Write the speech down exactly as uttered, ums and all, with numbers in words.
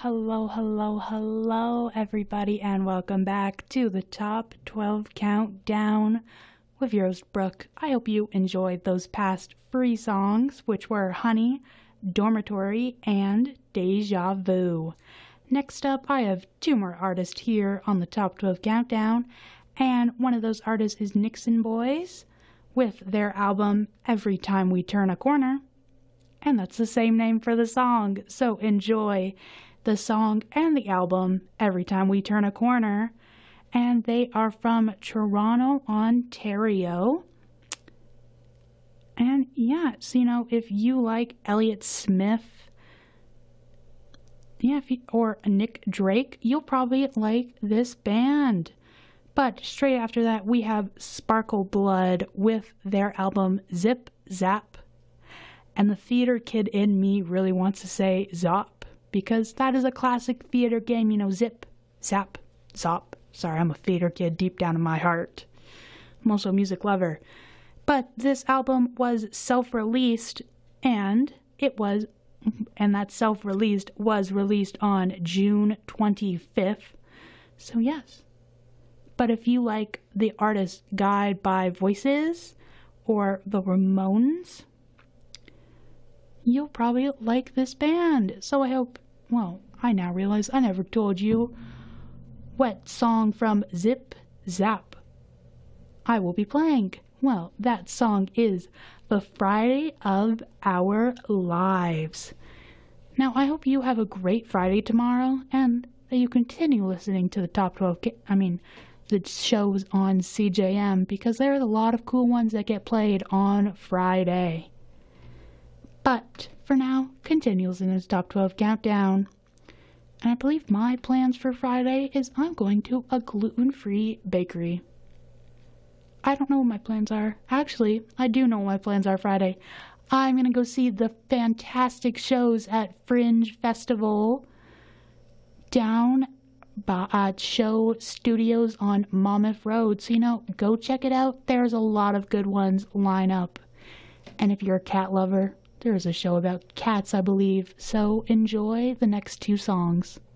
Hello, hello, hello, everybody, and welcome back to the Top twelve Countdown with your host, Brooke. I hope you enjoyed those past free songs, which were Honey, Dormitory, and Deja Vu. Next up, I have two more artists here on the Top twelve Countdown, and one of those artists is Nixon Boys with their album Every Time We Turn a Corner. And that's the same name for the song, so enjoy the song and the album Every Time We Turn a Corner. And they are from Toronto, Ontario. And yeah, so you know, if you like Elliott Smith, yeah, if you, or Nick Drake, you'll probably like this band. But straight after that, we have Sparkle Blood with their album Zip Zap. And the theater kid in me really wants to say Zop, because that is a classic theater game, you know, zip, zap, zop. Sorry, I'm a theater kid deep down in my heart. I'm also a music lover. But this album was self-released, and it was, and that self-released was released on June twenty-fifth. So yes. But if you like the artist Guide by Voices or the Ramones, you'll probably like this band. So I hope, well, I now realize I never told you what song from Zip Zap I will be playing. Well, that song is The Friday of Our Lives. Now, I hope you have a great Friday tomorrow, and that you continue listening to the Top twelve, I mean, the shows on C J M, because there's a lot of cool ones that get played on Friday. But for now, continues in this Top twelve Countdown. And I believe my plans for Friday is I'm going to a gluten-free bakery. I don't know what my plans are. Actually, I do know what my plans are Friday. I'm going to go see the fantastic shows at Fringe Festival down by, at Show Studios on Monmouth Road. So, you know, go check it out. There's a lot of good ones line up. And if you're a cat lover, there is a show about cats, I believe, so enjoy the next two songs.